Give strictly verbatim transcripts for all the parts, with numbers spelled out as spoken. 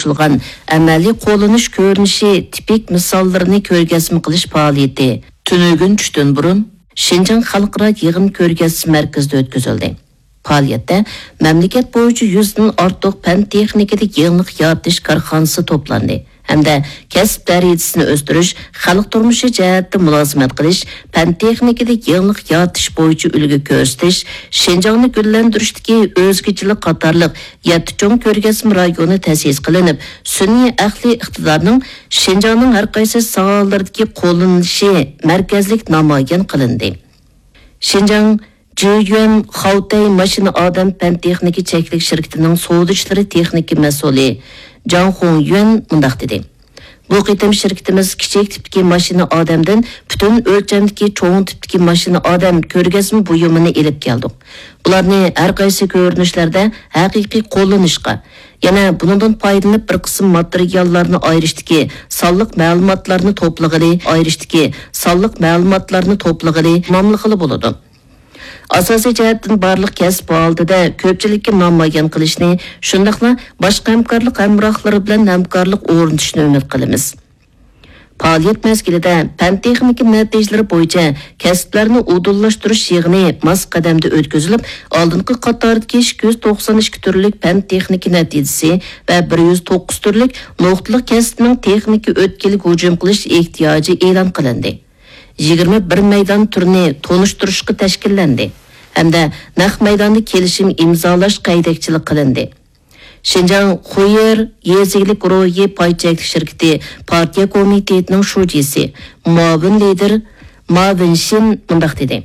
qo'shilgan amaliy qo'llanish ko'rinishi tipik misollarini ko'rgazma qilish faoliyati tunugun tushdan burun Şinjan Xalqaro yig'in ko'rgazma markazida o'tkazildi. Faoliyatda mamlakat bo'yicha yuzdan ortiq fan texnikada yangilik yaratish korxonasi to'plandi. Hamda kasb darajasini o'stirish, xalq turmushi jihatda mulozimat qilish, fan texnikada yangilik yaratish bo'yicha ulgu ko'rsatish, Shinjongni gullantirishdagi o'zgachilik qatorliq yetti cho'ng ko'rgazma rayoni ta'sis qilinib, sun'iy aqliy iqtidorning Shinjongning har qaysi sohalaridagi qo'llanishi markazlik namoyon qilindi. Shinjong Jiyuan Xaotay mashina odam fan texnika cheklik shirkatining savdochlari texnika mas'uli Jang Hongyuan mundaq dedi. Bu qitim shirkatimiz kichik tipdagi mashina odamdan butun o'lchamdagi cho'ng tipdagi mashina odam ko'rgazma buyumini elib keldik. Ularni har qaysi ko'rinishlarda haqiqiy qo'llanishga, yana bundan foydalanib bir qism materiallarni ayrishdagi, sonliq ma'lumotlarni to'plag'ili, ayrishdagi, sonliq ma'lumotlarni to'plag'ili mamliqili bo'ladi. Asosiy jihatdan barliq kasb oldida ko'pchilikka namoyon qilishni, shundaqla boshqa hamkorlik hamrohlari bilan hamkorlik o'rnatishni umid qilamiz. Faoliyat mezgilida fan texnika natijalari bo'yicha kasblarni udullashtirish yig'ini mas qadamda o'tkazilib, oldingi qatordagi ikki yuz to'qson ikki turlik fan texnika natijasi va bir yuz to'qqiz turlik nuqtalik kasbning texnika o'tkilik hujum qilish ehtiyoji e'lon qilindi. yigirma bir maydon turini tonishtirishga tashkillandi hamda naq maydonda kelishim imzolash qaydakchilik qilindi. Shinjang Xuyer yezilik guruhi paychak shirkati partiya komitetining shujisi muavin lider Ma Winshin mundaq dedi.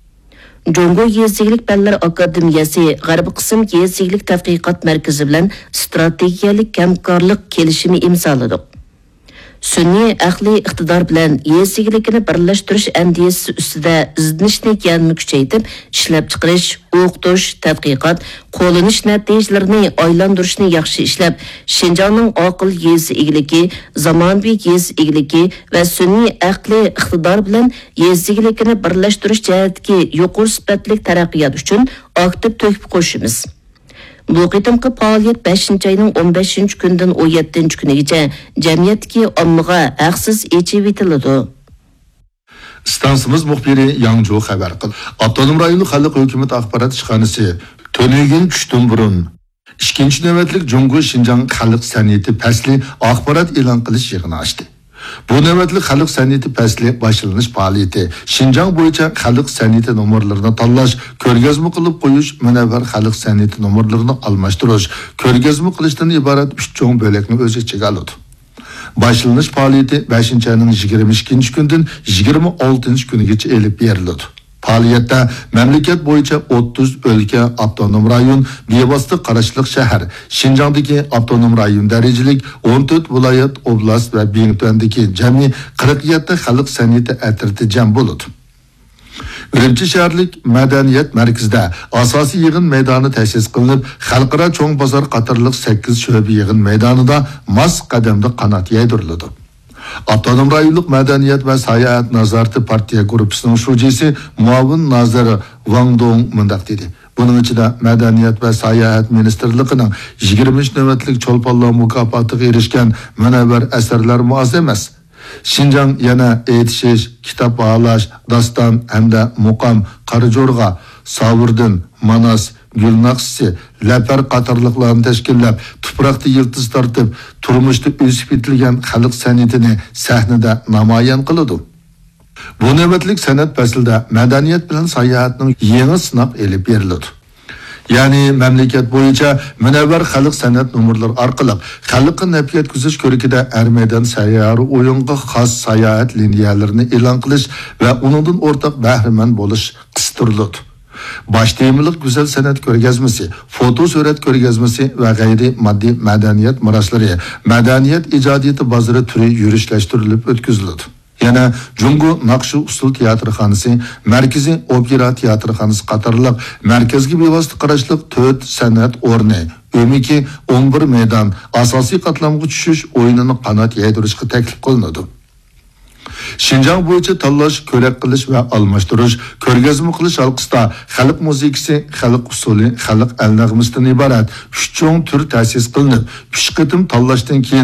Jongo yezilik fanlar akademiyasi g'arbiy qism yezilik tadqiqot markazi bilan strategiyalik hamkorlik kelishimi imzoladik. Sun'iy aqliy iqtidor bilan yezilikni birlashtirish andiyasi ustida izlanishni yanada kuchaytirib, ishlab chiqarish, o'qitish, tadqiqot, qo'llanish natijalarini aylantirishni yaxshi ishlab, Shinjongning aql yezi egligi, zamonaviy yezi egligi va sun'iy aqliy iqtidor bilan yezilikni birlashtirish jihatidagi yuqori sifatli taraqqiyot uchun aktiv to'kib qo'shimiz. Bu qitimqi faoliyat beshinchi oyning o'n beshinchi kundan o'n yettinchi kunigacha jamiyatdagi ommaga haqsiz echib etiladi. Stansimiz muxbiri Yangju xabar qildi. Avtonom rayonlik xalq hukumat axborot ishxonasi to'nigin tushdan burun ikkinchi navbatlik Jungo Shinjang xalq san'ati fasli axborot e'lon qilish yig'ini ochdi. Bu navbatli xalq san'ati fasli boshlanish faoliyati Shinjang bo'yicha xalq san'ati nomerlarini tanlash, ko'rgazma qilib qo'yish, munavvar xalq san'ati nomerlarini almashtirish, ko'rgazma qilishdan iborat uch cho'ng bo'lakni o'z ichiga oladi. Boshlanish faoliyati beshinchi oyning yigirma ikkinchi kundan yigirma oltinchi kunigacha elib beriladi. Faoliyatda mamlakat bo'yicha o'ttiz o'lka, avtonom rayon, bevosita qarashliq shahar, Shinjongdagi avtonom rayon darajalik o'n to'rt viloyat, oblast va Bingtuandagi jami qirq yetti xalq san'ati atriti jam bo'ladi. Urumchi shaharlik madaniyat markazida asosiy yig'in maydoni ta'sis qilinib, xalqaro cho'ng bozor qatorliq sakkiz sho'ba yig'in maydonida mas qadamda qanot yaydiriladi. Avtonom rayonlik madaniyat va sayohat nazorati partiya guruhining shujisi muavin naziri Wang Dong mundaq dedi. Buning ichida madaniyat va sayohat ministrligining yigirma uch navbatlik cho'lponlar mukofotiga erishgan munavvar asarlar muaz emas. Shinjang yana aytishish, kitob baholash, doston hamda muqam, Qarijo'rg'a, Savurdin, Manas, Gulnaqsi, Lapar qatorliqlarni tashkillab, tuproqda yiltiz tortib, turmushda o'sib yetilgan xalq san'atini sahnada namoyon qiladi. Bu navbatlik san'at faslida madaniyat bilan sayohatning yangi sinab elib beriladi. Ya'ni mamlakat bo'yicha munavvar xalq san'at nomerlari orqali xalqqa naf yetkazish ko'rikida Armadan sayyori o'yinga xos sayohat liniyalarini e'lon qilish va uningdan o'rtaq bahramand bo'lish qistiriladi. Baş temiliq güzel san'at ko'rgazmasi, foto surat ko'rgazmasi va g'ayri moddiy madaniyat miroshlari, madaniyat ijodiyati bozori turi yurishlashtirilib o'tkaziladi. Yana Jungo Naqshi usul teatrxonasi, Markaziy opera teatrxonasi qatorliq markazga bevosita qarashliq to'rt san'at o'rni, o'miki o'n bir maydon asosiy qatlamga tushish o'yinini qanot yaydirishga taklif qilinadi. Шинжаң bo'yicha tanlash, ko'rak qilish va almashtirish, ko'rgazma qilish halqasida xalq musiqasi, xalq usuli, xalq al-nag'masidan iborat uch cho'ng tur ta'sis qilinib, uch qitim tanlashdan keyin